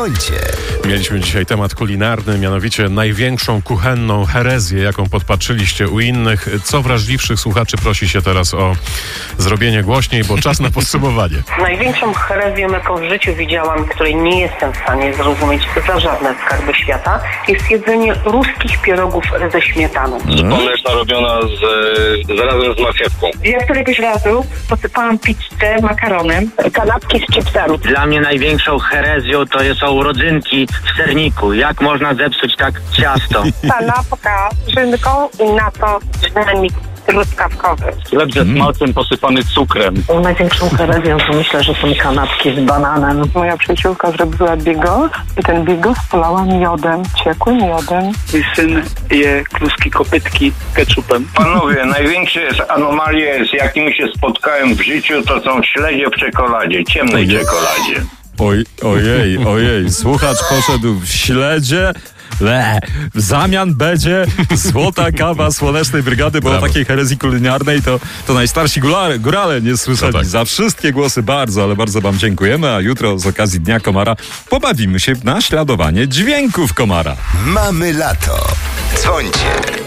Dzwońcie. Mieliśmy dzisiaj temat kulinarny, mianowicie największą kuchenną herezję, jaką podpatrzyliście u innych. Co wrażliwszych słuchaczy prosi się teraz o zrobienie głośniej, bo czas na podsumowanie. Największą herezją, jaką w życiu widziałam, której nie jestem w stanie zrozumieć za żadne skarby świata, jest jedzenie ruskich pierogów ze śmietaną. Ona jest narobiona razem z marchewką. Ja któregoś razu posypałam pizzę makaronem. Kanapki z chipsami. Dla mnie największą herezją to są rodzynki w serniku. Jak można zepsuć tak ciasto? Kanapka z szynką i na to dynamik truskawkowy. Chleb ze smalcem posypany cukrem. Największą herezją to myślę, że są kanapki z bananem. Moja przyjaciółka zrobiła bigos i ten bigos polała miodem, ciekłym miodem. Mój syn je kluski kopytki ketchupem. Panowie, największe anomalie, z jakimi się spotkałem w życiu, to są śledzie w czekoladzie, ciemnej czekoladzie. Ojej, słuchacz poszedł w śledzie. W zamian będzie złota kawa Słonecznej Brygady, bo o takiej herezji kulinarnej to najstarsi górale nie słyszeli. No tak. Za wszystkie głosy bardzo, ale bardzo wam dziękujemy, a jutro z okazji Dnia Komara pobawimy się w naśladowanie dźwięków komara. Mamy lato. Dzwońcie.